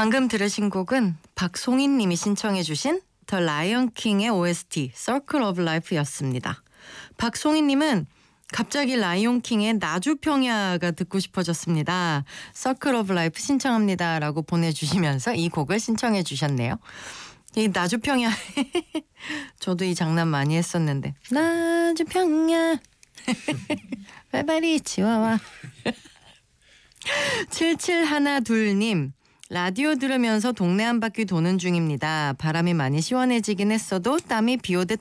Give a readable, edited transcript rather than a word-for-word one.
방금 들으신 곡은 박송인 님이 신청해 주신 더 라이언 킹의 OST Circle of Life였습니다. 박송인 님은 갑자기 라이온 킹의 나주평야가 듣고 싶어졌습니다. Circle of Life 신청합니다 라고 보내주시면서 이 곡을 신청해 주셨네요. 이 나주평야 저도 이 장난 많이 했었는데 나주평야 발발이 치와와 7712님 라디오 들으면서 동네 한 바퀴 도는 중입니다. 바람이 많이 시원해지긴 했어도 땀이 비 오듯